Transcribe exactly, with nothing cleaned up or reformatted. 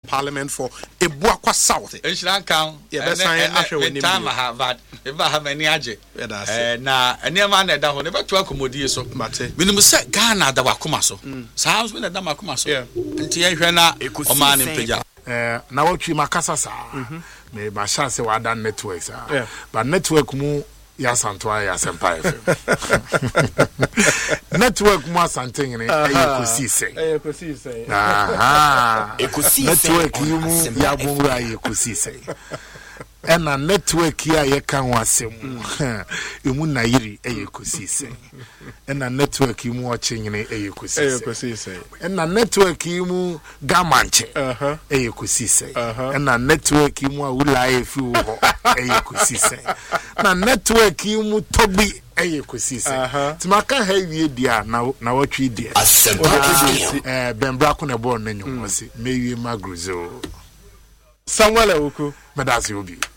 Parliament for Ebuakwa South. Enshira kan. Yeah, that's why I show you. Time Harvard. Eba ha mani age. Eh na enema na da ho ne beto akomodi so. Mate. Minimum say Ghana da wakoma so. Saa so na da makoma so. Nti ehwe na o man peja. Eh na watwi makasa sa. Me ba chance wa dan network sa. But network mu ya Santoa ya Sempa F M. Network mu Asante ngene ekosi sei. Ekosi sei. Aha. Ekosi network mu ya bonra ekosi sei. Ena network ya ye kan wasem. Emu na yiri ekosi sei. Ena network mu oche ngene ekosi sei. Ekosi sei. Ena network mu gamanche. Aha. Ekosi sei. Ena network mu awula efi wo ekosi sei. Na network mu tobi ekosi sei. Timaka ha wie dia na na watwi dia. Eh Bembra ko na bo na nyom wose. Mewie magruzo. Samuel Ewuku. Medasi obi.